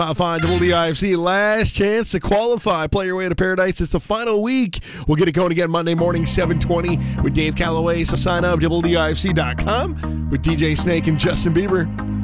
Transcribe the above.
Find WDIFC last chance to qualify. Play your way to paradise. It's the final week. We'll get it going again Monday morning, 7:20 with Dave Calloway. So sign up, WDIFC.com with DJ Snake and Justin Bieber.